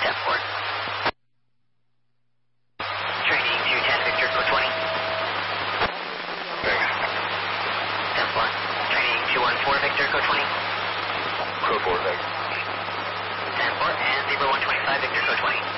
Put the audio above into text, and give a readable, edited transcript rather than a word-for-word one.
10-4. Training 210 Victor Code 20. Thanks. 10-4. Training 214 Victor Code 20. Code 4, thanks. 10-4 and 0125 Victor Code 20.